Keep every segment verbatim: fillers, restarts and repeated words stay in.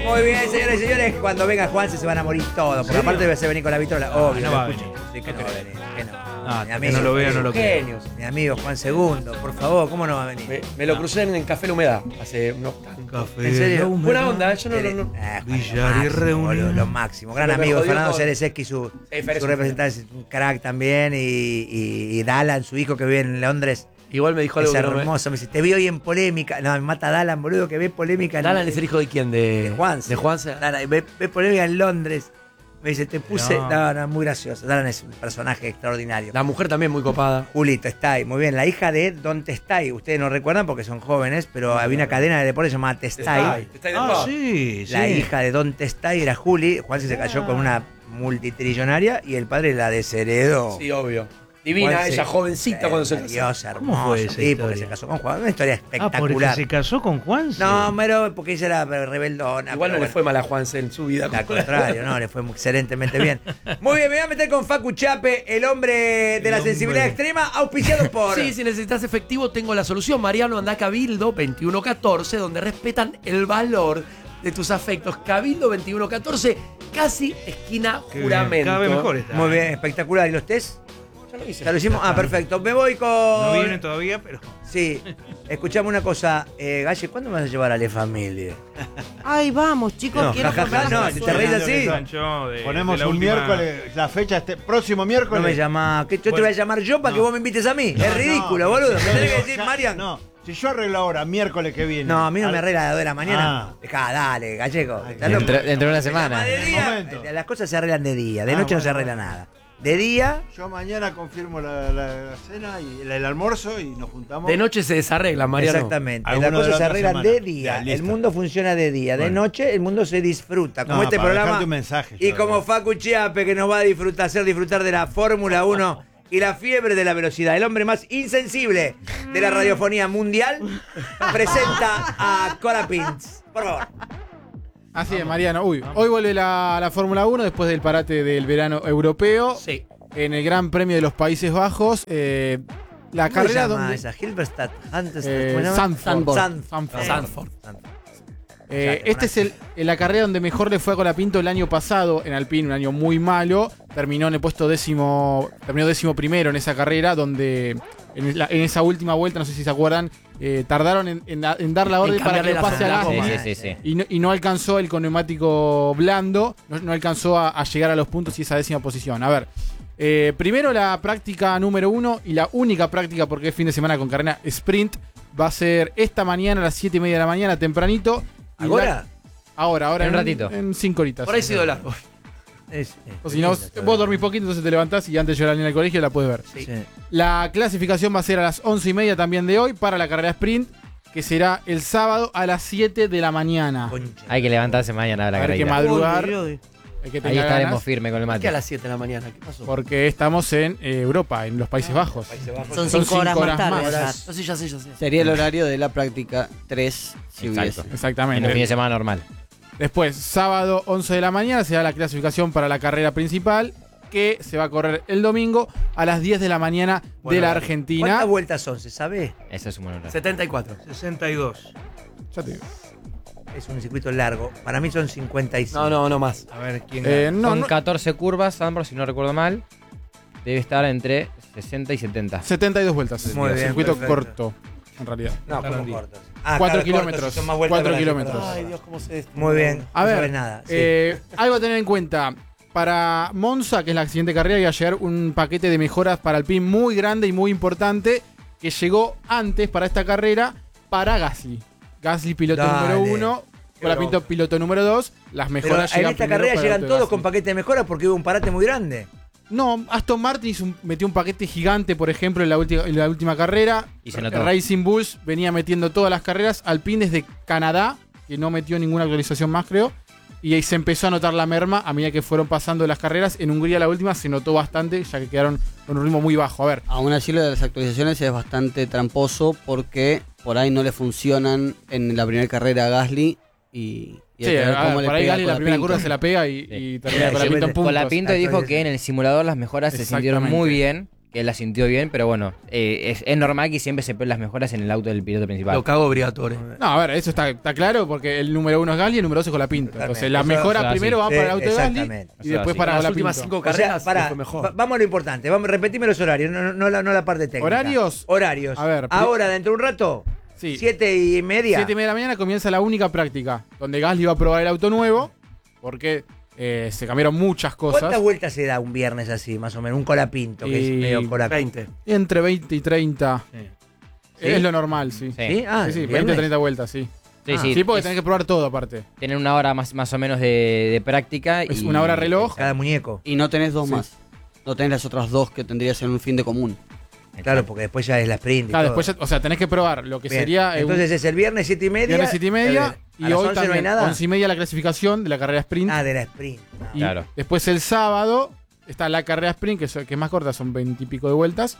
Muy bien, señores y señores. Cuando venga Juanse se van a morir todos. Por aparte debe venir con la vitrola. Obvio, no no va a escuchen. Sí, que no va a venir. Que no. Ah, Mi que amigo, no lo vea, no lo creo. genios, mi amigo Juan Segundo, por favor, ¿cómo no va a venir? Me, me lo crucé en, en Café La Humedad hace unos Café. ¿En serio? Buena onda, yo no, no, no. Ah, Juan, Billar lo y máximo, reunión. boludo, Lo máximo. Gran Lo que amigo. jodió Fernando con- Cerezeski, su, Sí, Férez su es un representante, es un crack también. Y, y, y Dalan, su hijo que vive en Londres. Igual me dijo Es algo que no me- hermoso. Me dice, te vi hoy en polémica. No, me mata Dalan, boludo, que ve polémica. en- Dalan es el hijo de quién, de, de Juanse. De Juanse. Dalan, ve, ve polémica en Londres. Me dice, te puse. No. No, no, muy gracioso. Dalan es un personaje extraordinario. La mujer también muy copada. Julito está ahí, muy bien. La hija de Don Testay. Ustedes no recuerdan porque son jóvenes, pero había una cadena de deportes llamada Testay. Está ahí Ah, después. sí, sí. La hija de Don Testay era Juli. Juan se cayó con una multitrillonaria y el padre la desheredó. Sí, obvio. Divina, Juan se- ella jovencita cuando se casó. Dios, hermoso. ¿Cómo fue esa Sí, porque historia? se casó con Juan. Una historia Ah, porque espectacular. se casó con Juan. No, pero porque ella era rebeldona. Igual no pero le fue mal a Juanse en su vida. Al contrario, no, le fue muy excelentemente bien. Muy bien, me voy a meter con Facu Chape, el hombre de El la hombre. sensibilidad extrema, auspiciado por. Sí, si necesitas efectivo, tengo la solución. Mariano, anda a Cabildo veintiuno catorce, donde respetan el valor de tus afectos. Cabildo veintiuno catorce, casi esquina Qué bien, juramento. cada vez mejor está. Muy bien, espectacular. ¿Y los test? Ya lo hice. ¿Ya lo hicimos? Ah, perfecto. Me voy con. No viene todavía, pero. Sí. Escuchame una cosa. Eh, Galle, ¿cuándo me vas a llevar a La Familia? Ay, vamos, chicos, No, quiero jajaja, comer no, la si te suela. reís así. Sancho de- Ponemos de la un última- miércoles, la fecha, este próximo No miércoles. me llamás. ¿Qué, yo te Bueno. voy a llamar yo para que No. vos me invites a mí. No, es ridículo, no, boludo. yo Me tenés digo, que decir, ya- Marian. No, si yo arreglo ahora, miércoles que viene. No, a mí no me Al- arregla a las dos de la mañana. Ah. Dejá, dale, gallego. Ay, ¿Estás loco? Dentro, dentro de una Se llama semana. de En el día. momento. Las cosas se arreglan de día. De Ah, noche no bueno, se arregla bueno. nada. De día. Yo mañana confirmo la, la- la cena y el, el almuerzo y nos juntamos. De noche se desarregla, Mariano. Exactamente. Alguno Las de cosas la se otra arreglan semana. de día. Ya, listo. El mundo funciona de día. De Bueno. noche el mundo se disfruta. Como No, este para programa. dejarte un mensaje, Y yo, como ¿no? Facu Chiape, que nos va a disfrutar, hacer disfrutar de la Fórmula uno y la fiebre de la velocidad. El hombre más insensible de la radiofonía mundial presenta a Cora Pins. Por favor. Así es, Mariano. Uy, hoy vuelve la, la Fórmula uno después del parate del verano europeo. Sí. En el Gran Premio de los Países Bajos. eh, la ¿Cómo se carrera llama donde. esa? Hilberstadt, Hunterstadt, Eh, ¿cómo se llama? Zandvoort. Zand- Zandvoort. Zandvoort. Eh, este es el, en la carrera donde mejor le fue a Colapinto el año pasado en Alpine, un año muy malo. Terminó en el puesto décimo, terminó décimo primero en esa carrera, donde en, la- en esa última vuelta, no sé si se acuerdan, eh, tardaron en, en- en dar la En orden para que cambiarle la pase a la goma. goma. Sí, sí, sí, sí. Y no, y no alcanzó el con neumático blando, no, no alcanzó a, a llegar a los puntos y esa décima posición. A ver, eh, primero la práctica número uno y la única práctica, porque es fin de semana con carrera sprint, va a ser esta mañana a las siete y media de la mañana, tempranito. Y ¿Ahora? la- ahora, ahora. En un ratito. En cinco horitas. Por ahí sido largo. Es- O si no, vos dormís poquito, entonces te levantás y antes de llegar a la línea del colegio la puedes ver. Sí. La clasificación va a ser a las once y media también de hoy para la carrera sprint, que será el sábado a las siete de la mañana. Concha. Hay que levantarse mañana a la Hay que carrera. madrugar. Uy, uy, uy. Hay que Ahí tener estaremos ganas, firme con el ¿Por qué mate. a las siete de la mañana? ¿Qué pasó? porque estamos en eh, Europa, en los Países Bajos. Países Bajos. Son Son cinco horas cinco más horas tarde. más. ya. No sé, ya sé, ya sé. Sería el horario de la práctica tres si Exacto. hubiese. En un fin de Exactamente. semana normal. Después, sábado once de la mañana, se da la clasificación para la carrera principal, que se va a correr el domingo a las diez de la mañana de Bueno, la dale. Argentina. ¿Cuántas vueltas son? ¿Se sabe? Eso es un buen horario. setenta y cuatro. sesenta y dos. Ya te digo. Es un circuito largo. Para mí son cincuenta y cinco. No, no, no más. A ver quién Eh, gana. no, Son no, catorce curvas, Sandro, si no recuerdo mal. Debe estar entre sesenta y setenta. setenta y dos vueltas. Muy bien, circuito perfecto. corto, en realidad. No, Está como grandito. cortos. Ah, Cuatro claro, kilómetros, cortos, son más vueltas cuatro para- kilómetros. Ay, Dios, cómo se... Muy bien. A no ver, sabes nada. sí. eh, algo a tener en cuenta. Para Monza, que es la siguiente carrera, iba a llegar un paquete de mejoras para Alpine muy grande y muy importante, que llegó antes para esta carrera para Gasly. Gasly piloto Dale. número uno, Colapinto piloto número dos. Las Pero mejoras en llegan esta primero carrera para el llegan auto de todos Gasly. con paquete de mejoras porque hubo un parate muy grande. No, Aston Martin hizo un- metió un paquete gigante, por ejemplo, en la, ulti- en la última carrera. Y se notó. Racing Bulls venía metiendo todas las carreras. Alpine desde Canadá, que no metió ninguna actualización más, creo. Y ahí se empezó a notar la merma a medida que fueron pasando las carreras. En Hungría la última se notó bastante, ya que quedaron con un ritmo muy bajo. A ver, Aún así lo de las actualizaciones es bastante tramposo porque por ahí no le funcionan en la primera carrera a Gasly y, y hay sí, que ver a ver, cómo le por ahí pega Gasly la con primera Pinto. curva se la pega y, Sí. y termina Sí, con la sí, pinta en sí. puntos. Colapinto dijo que en el simulador las mejoras se sintieron Exactamente. muy bien que él la sintió bien, pero bueno, eh, es, es normal que siempre se ven las mejoras en el auto del piloto principal. Lo cago Briatore. No, a ver, eso está, está claro porque el número uno es Gasly y el número dos es Colapinto. Entonces la Eso- mejora o sea, primero sí. va para el Sí, auto de Gasly exactamente. y después sí. para Las Colapinto. últimas cinco O sea, carreras pará, fue mejor. va- vamos a lo importante. Vamos, repetime los horarios, no, no, no la, no la parte técnica. ¿Horarios? Horarios. A ver, pri- Ahora, dentro de un rato, Sí. siete y media. Siete y media de la mañana comienza la única práctica donde Gasly va a probar el auto nuevo porque eh, se cambiaron muchas cosas. ¿Cuántas vueltas se da un viernes así, más o menos? Un colapinto, que Y es medio colapinto. veinte. Entre veinte y treinta. Sí. Es ¿Sí? lo normal, sí. Sí, ¿Sí? Ah, sí, sí, ¿viernes? veinte, treinta vueltas, sí. sí, Ah, sí, Sí, porque es- tenés que probar todo aparte. tienen una hora más, más o menos de, de práctica. Es y- una hora reloj. Cada muñeco. Y no tenés dos Sí. más. No tenés las otras dos que tendrías en un fin de común. Claro, porque después ya es la sprint. y Claro, todo. después, ya- o sea, tenés que probar lo que Bien. sería eh, un Entonces es el viernes siete y media. viernes siete y media el- y a las hoy once no hay también nada. once y media la clasificación de la carrera sprint. Ah, de la sprint. No. Y Claro. después el sábado está la carrera sprint, que, so- que es más corta, son veinte y pico de vueltas,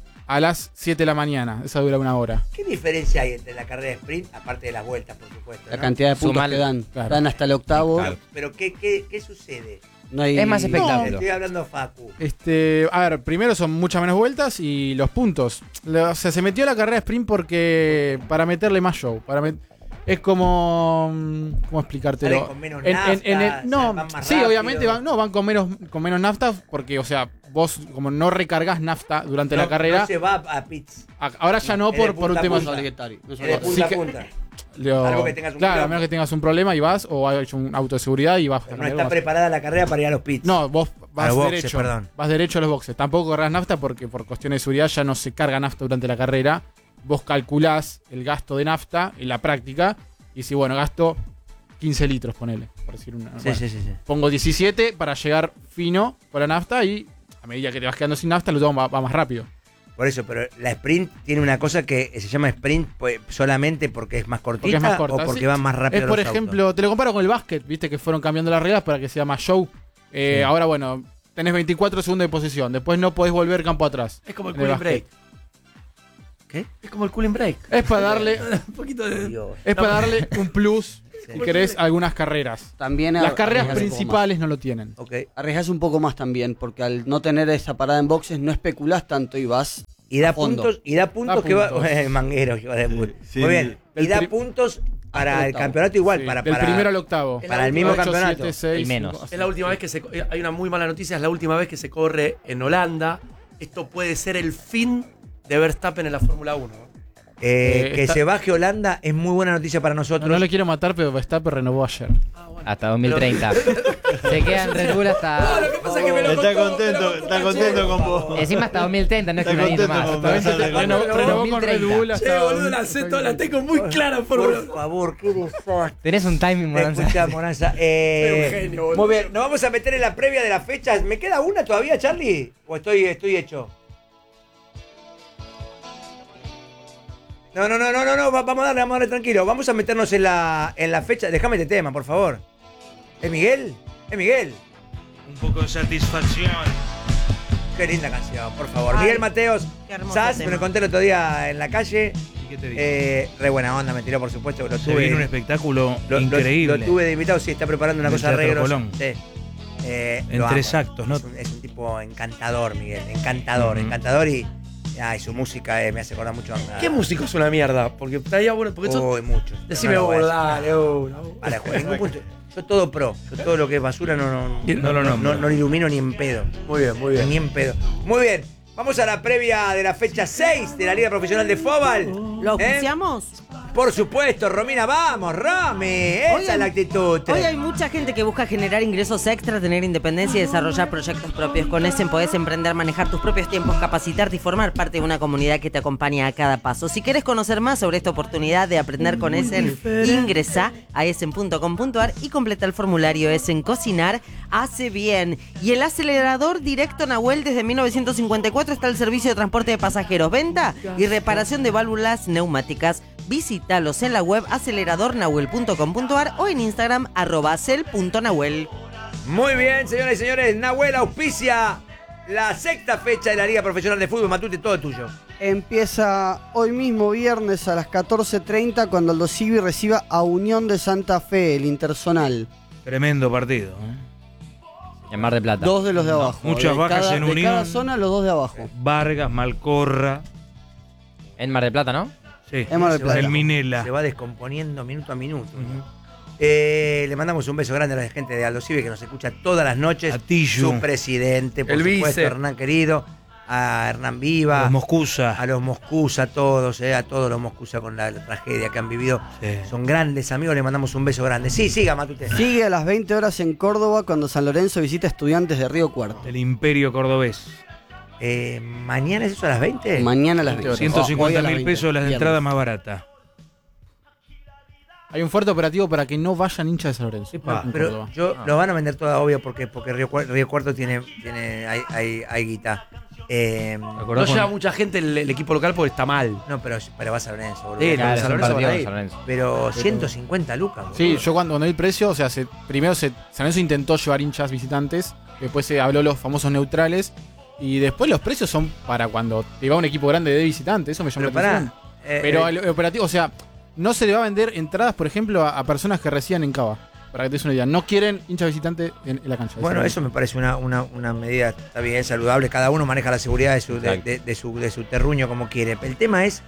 a las siete de la mañana. Esa dura una hora. ¿Qué diferencia hay entre la carrera de sprint, aparte de las vueltas, por supuesto? La ¿no? cantidad de puntos Sumale. que dan. Claro. Dan hasta el octavo. Claro. Pero ¿qué, qué, qué sucede? No hay... Es más espectáculo. Estoy hablando Facu. Este, a ver, primero son muchas menos vueltas y los puntos. Le- O sea, se metió la carrera sprint porque para meterle más show. Para met- es como mm, ¿cómo explicártelo? Salen con menos nafta, el- o sea, no, van más sí, rápido. obviamente van, no, van con menos con menos nafta porque, o sea, vos como no recargas nafta durante la No- carrera, No se va a pits. a- ahora ya no es por, de por un punta a tema punta. obligatorio. No es Es de obligatorio. punta Sí a que- punta. Lo- Algo que tengas un claro, a quilombo. menos que tengas un problema y vas o has hecho un auto de seguridad y vas a Pero no cambiar está vas- preparada la carrera para ir a los pits. No, vos vas los boxes, derecho. perdón. Vas derecho a los boxes. Tampoco cargas nafta porque por cuestiones de seguridad ya no se carga nafta durante la carrera. Vos calculás el gasto de nafta en la práctica y si, bueno, gasto quince litros, ponele, por decir una. Sí, bueno, sí, sí, sí. Pongo diecisiete para llegar fino con la nafta y a medida que te vas quedando sin nafta, lo va, va más rápido. Por eso, pero la sprint tiene una cosa que se llama sprint pues, solamente porque es más cortita Porque es más corta. o porque sí. van más rápido Es, por los autos. ejemplo, te lo comparo con el básquet, viste que fueron cambiando las reglas para que sea más show. Eh, Sí. Ahora, bueno, tenés veinticuatro segundos de posición. Después no podés volver campo atrás. Es como el En el cooling break. básquet. ¿Qué? Es como el cooling break. Es para darle, Un poquito de. Dios. es para darle un plus, Sí. si querés, a algunas carreras. También Las ar- carreras arriesgás un poco principales no lo tienen. Ok. más. Arriesgás un poco más también, porque al no tener esa parada en boxes no especulás tanto y vas Y da a fondo. puntos, y da puntos Da que va. puntos. Eh, manguero, hijo de puta. sí. Muy bien. Y Del da pri- puntos para hasta el octavo. campeonato igual, Sí, para, del para, primero al octavo. para el mismo ocho, campeonato. siete, seis, Y menos. cinco, Es la última vez que se. Hay una muy mala noticia, es la última vez que se corre en Holanda. Esto puede ser el fin de Verstappen en la Fórmula uno. ¿no? Eh, Eh, que está- se baje Holanda es muy buena noticia para No, nosotros. no le quiero matar, pero Verstappen renovó ayer. Ah, bueno. Hasta dos mil treinta. Se queda en Red Bull No, hasta. lo que pasa es que me lo Está contó, me lo contento, contó está Tacho. contento con vos. Encima hasta dos mil treinta, no es que Está un añito contento más. con pasar de Renovó, con- renovó con Red Bull Che, hasta... boludo, la sé toda, la tengo muy clara en Fórmula Por uno. favor, qué desastre. Tenés un timing, Moranza. Escuchá, Moranza. Eh, Soy un genio, boludo. muy bien, nos vamos a meter en la previa de las fechas. ¿Me queda una todavía, Charlie? ¿O estoy, estoy hecho? No, no, no, no, no, no, va- vamos a darle, vamos a darle tranquilo. Vamos a meternos en la, en la fecha. Déjame este tema, por favor. ¿Es Miguel? ¿Es Miguel? Un poco de satisfacción. Qué linda canción, por favor. Ay, Miguel Mateos, qué hermoso Sass, me tema. lo conté el otro día en la calle. ¿Y qué te digo? Eh, re buena onda, me tiró, por supuesto, que lo Se tuve. viene un espectáculo Lo, lo- increíble. Lo, tuve de invitado, sí, está preparando una En el cosa re Teatro grosa. Colón. Sí. Eh, En lo tres amo. actos, ¿no? Es un, es un tipo encantador, Miguel. Encantador, Ujú. encantador y. Ay, su música eh, me hace acordar mucho a. ¿Qué músico es una mierda? Porque estaría bueno. Porque esto- Uy, mucho. Decime No lo voy a vos, decir. dale, uno. Vale, Juan, ningún punto. Yo todo pro. Yo todo lo que es basura no, no, no, No lo no, nombro. no lo ilumino ni en pedo. Muy bien, muy bien. Ni en pedo. Muy bien. Vamos a la previa de la fecha seis de la Liga Profesional de Fútbol. ¿Lo ¿Eh? auspiciamos? Por supuesto, Romina, vamos, Romy. Esa Hoy es hay- la actitud. Hoy hay mucha gente que busca generar ingresos extra, tener independencia y desarrollar proyectos propios. Con Essen podés emprender, manejar tus propios tiempos, capacitarte y formar parte de una comunidad que te acompaña a cada paso. Si querés conocer más sobre esta oportunidad de aprender con Essen, ingresa a essen punto com punto ar y completa el formulario Essen. Cocinar hace bien. Y el acelerador directo Nahuel desde mil novecientos cincuenta y cuatro está el servicio de transporte de pasajeros, venta y reparación de válvulas neumáticas. Visítalos en la web acelerador nahuel punto com punto ar o en Instagram arroba acel punto nahuel. Muy bien, señoras y señores. Nahuel auspicia la sexta fecha de la Liga Profesional de Fútbol. Matute, todo tuyo. Empieza hoy mismo viernes a las catorce treinta cuando Aldo Civi reciba a Unión de Santa Fe, el Interzonal. Tremendo partido. ¿eh? En Mar del Plata. Dos de los de abajo. Muchas de bajas cada, en de Unión. cada zona, los dos de abajo. Vargas, Malcorra. En Mar del Plata, ¿no? Sí. En Mar del Se va- Plata. El Minela. Se va descomponiendo minuto a minuto. Eh, le mandamos un beso grande a la gente de Aldo Civi que nos escucha todas las noches. A Tillo. Su presidente, por El supuesto, vice. Hernán querido, a Hernán Viva, Los Moscusa. a los Moscusa, a todos, eh, a todos los Moscusa con la, la tragedia que han vivido. Sí. Son grandes amigos, le mandamos un beso grande. Sí, siga, Matute. Sigue a las veinte horas en Córdoba cuando San Lorenzo visita Estudiantes de Río Cuarto. El Imperio Cordobés. Eh, ¿Mañana es eso a las veinte? Mañana a las veinte. ciento Hoy cincuenta a las mil veinte. pesos las de Viernes. entrada más barata. Hay un fuerte operativo para que no vayan hinchas de San Lorenzo. Epa, en pero Córdoba. yo lo van a vender toda obvio porque, porque Río, Cuar- Río Cuarto tiene, tiene hay, hay, hay guita. Eh, ¿Te No acordás llega cuando- mucha gente el, el equipo local porque está mal. no, pero, pero va a San Lorenzo, boludo. Sí, Claro, San es un Lorenzo partido van a de ir. San Lorenzo. Pero ciento cincuenta lucas, boludo. Sí, yo cuando, cuando vi el precio, o sea, se, primero se, San Lorenzo intentó llevar hinchas visitantes, después se habló los famosos neutrales, y después los precios son para cuando te va un equipo grande de visitante, eso me llama Pero la pará. atención. eh, Pero eh, el, el operativo, o sea, no se le va a vender entradas, por ejemplo, a, a personas que residan en Cava. Para que te des una idea. No quieren hincha visitante en, en la cancha. bueno, eso me parece una, una, una medida, está bien, saludable. Cada uno maneja la seguridad de su, de, Exacto. de- de su, de su terruño como quiere. El tema es,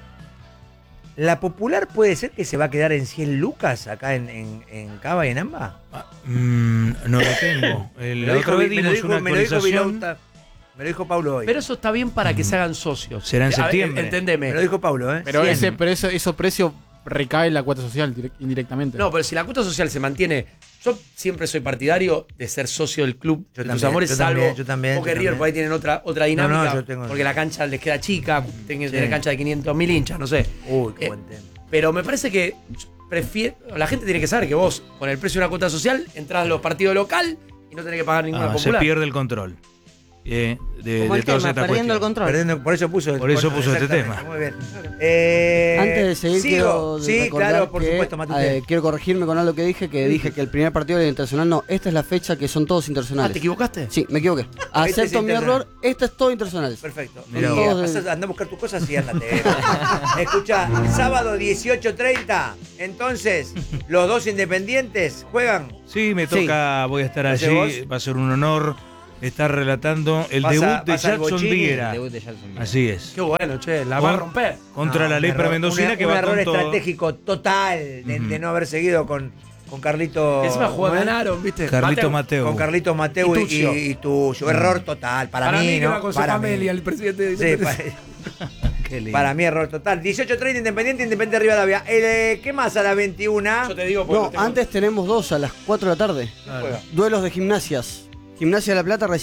¿la Popular puede ser que se va a quedar en cien lucas acá en, en, en Cava y en Amba? Mm, no lo tengo. El, Me la lo dijo, otra vez me lo dimos dijo, una me lo dijo actualización. Vilauta, me lo dijo Pablo hoy. Pero eso está bien para que se hagan socios. Será en A ver, septiembre. Entendeme. me lo dijo Pablo, ¿eh? Pero, cien. ese, pero eso, eso precio recae en la cuota social direct- indirectamente. No, pero si la cuota social se mantiene. Yo siempre soy partidario de ser socio del club Yo de tus también, amores, yo salvo también, yo también, porque yo River también. por ahí tienen otra, otra dinámica. No, no, yo tengo- porque la cancha les queda chica, tienen que Sí. tener cancha de quinientos mil hinchas, no sé. Uy, qué Eh, buen tema. Pero me parece que prefiero, la gente tiene que saber que vos, con el precio de una cuota social, entras a los partidos local y no tenés que pagar ninguna Ah, se popular. pierde el control. Eh, de, Como de el todas tema, estas perdiendo el cuestiones. control. Perdiendo- por eso puso, Por eso puso este exactamente, tema. Muy bien. Eh, Antes de seguir, sigo. quiero Sí, recordar claro, por que, supuesto, Matute. eh, quiero corregirme con algo que dije, que dije que el primer partido era internacional. No, esta es la fecha que son todos Ah, internacionales. ¿te equivocaste? Sí, me equivoqué. Este es Acepto mi internacional. error, esta es todo internacional. Perfecto. Mirá Y, vos. pasás- anda a buscar tus cosas y andate. Escucha, sábado dieciocho treinta. Entonces, los dos independientes juegan. Sí, me Sí. toca, voy a estar ¿Lo allí. haces vos? Va a ser un honor estar relatando el Vas a- debut de vas al Jackson Bochini. Viera. Debut de Jackson. Así es. Qué bueno, che, la va a Con- romper. Contra No, la un lepra error- mendocina un- que un va error con todo. estratégico total de, de no haber seguido con, con Carlito. Encima ¿cómo juega, es? ganaron, ¿viste? Carlito Mateo. Mateo. Con Carlitos Mateo Y y, Tuccio. y, y Tuccio. Error total. Para, Para mí, que ¿no? va con su Para familia, mí. el presidente de Sí, Independiente. para, Qué lindo. para mí error total. dieciocho treinta Independiente, Independiente Rivadavia. Eh, ¿Qué más a las veintiuna? Yo te digo porque No, tengo- antes tenemos dos a las cuatro de la tarde. Juega. Duelos de gimnasias. Gimnasia de La Plata